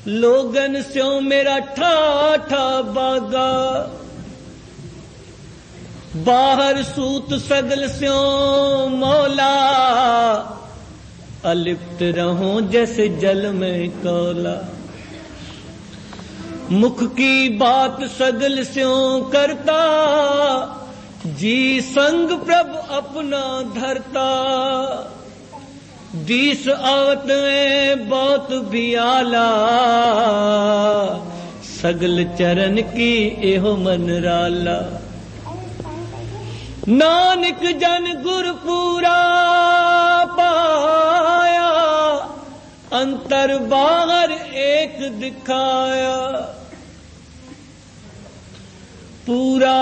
लोगन स्यों मेरा ठाठा बागा, बाहर सूत सगल स्यों मौला, अलिप्त रहूं जैसे जल में कोला। मुख की बात सगल स्यों करता, जी संग प्रभु अपना धरता। दीस आवत में बहुत भी आला, सगल चरण की एहो मन राला। नानक जन गुर पूरा पाया, अंतर बाहर एक दिखाया। पूरा